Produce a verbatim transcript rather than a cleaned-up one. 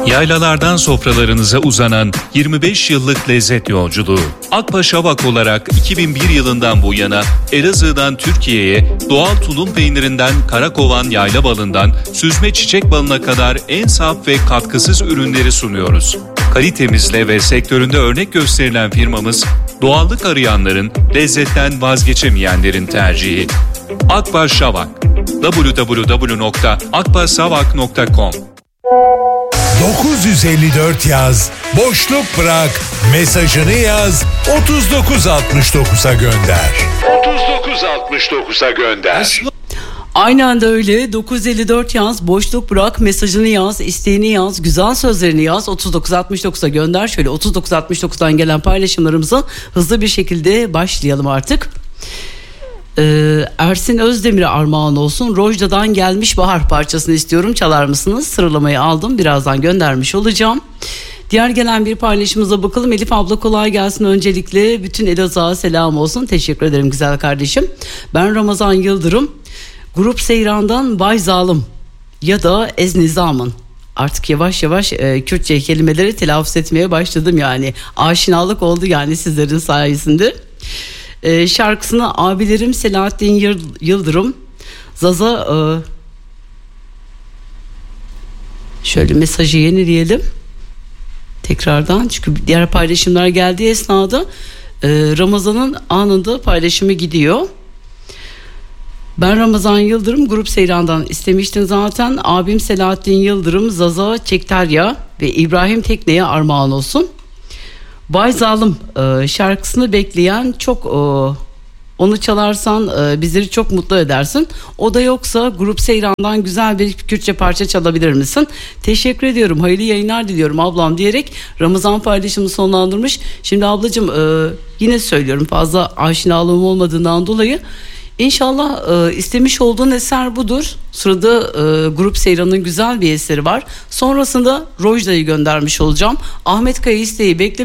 Yaylalardan sofralarınıza uzanan yirmi beş yıllık lezzet yolculuğu. Akbaş Avak olarak iki bin bir yılından bu yana Elazığ'dan Türkiye'ye doğal tulum peynirinden karakovan yayla balından süzme çiçek balına kadar en saf ve katkısız ürünleri sunuyoruz. Kalitemizle ve sektöründe örnek gösterilen firmamız, doğallık arayanların, lezzetten vazgeçemeyenlerin tercihi. Akbaş Avak. double-u double-u double-u nokta akbaşavak nokta com dokuz yüz elli dört yaz, boşluk bırak, mesajını yaz, otuz dokuz altmış dokuza gönder. otuz dokuz altmış dokuza gönder. Aynı anda öyle. Dokuz yüz elli dört yaz, boşluk bırak, mesajını yaz, isteğini yaz, güzel sözlerini yaz, otuz dokuz altmış dokuza gönder. Şöyle otuz dokuz altmış dokuzdan gelen paylaşımlarımıza hızlı bir şekilde başlayalım artık. Ee, Ersin Özdemir'e armağan olsun. Rojda'dan gelmiş bahar parçasını istiyorum. Çalar mısınız? Sıralamayı aldım. Birazdan göndermiş olacağım. Diğer gelen bir paylaşımıza bakalım. Elif abla kolay gelsin öncelikle. Bütün Elazığ'a selam olsun. Teşekkür ederim güzel kardeşim. Ben Ramazan Yıldırım. Grup Seyran'dan Bay Zalim ya da Ez Nizam'ın. Artık yavaş yavaş e, Kürtçe kelimeleri telaffuz etmeye başladım yani. Aşinalık oldu yani sizlerin sayesinde. Ee, şarkısını abilerim Selahattin Yıldırım, Zaza, e, şöyle mesajı yenileyelim tekrardan, çünkü diğer paylaşımlar geldiği esnada e, Ramazan'ın anında paylaşımı gidiyor. Ben Ramazan Yıldırım, Grup Seyran'dan istemiştim zaten. Abim Selahattin Yıldırım, Zaza Çekterya ve İbrahim Tekne'ye armağan olsun. Bay Zalim e, şarkısını bekleyen çok, e, onu çalarsan e, bizleri çok mutlu edersin. O da yoksa Grup Seyran'dan güzel bir Kürtçe parça çalabilir misin? Teşekkür ediyorum, hayırlı yayınlar diliyorum ablam diyerek Ramazan paylaşımını sonlandırmış. Şimdi ablacığım e, yine söylüyorum, fazla aşinalığım olmadığından dolayı İnşallah e, istemiş olduğun eser budur. Sırada e, Grup Seyran'ın güzel bir eseri var. Sonrasında Rojda'yı göndermiş olacağım. Ahmet Kaya isteği beklemiş.